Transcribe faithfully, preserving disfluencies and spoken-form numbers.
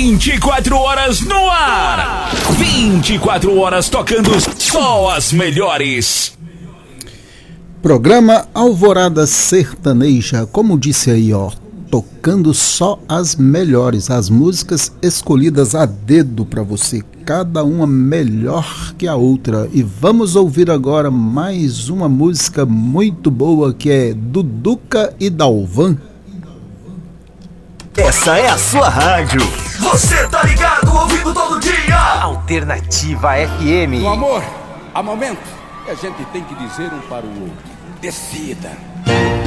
vinte e quatro horas no ar. vinte e quatro horas tocando só as melhores. Programa Alvorada Sertaneja, como disse aí, ó, tocando só as melhores, as músicas escolhidas a dedo para você, cada uma melhor que a outra. E vamos ouvir agora mais uma música muito boa que é Duduca e Dalvan. Essa é a sua rádio. Você tá ligado, ouvindo todo dia. Alternativa F M. No amor, há momentos que a gente tem que dizer um para o outro: decida.